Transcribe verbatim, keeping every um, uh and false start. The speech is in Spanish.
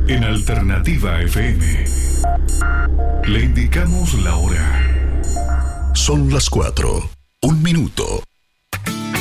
En Alternativa F M le indicamos la hora. Son las cuatro, un minuto.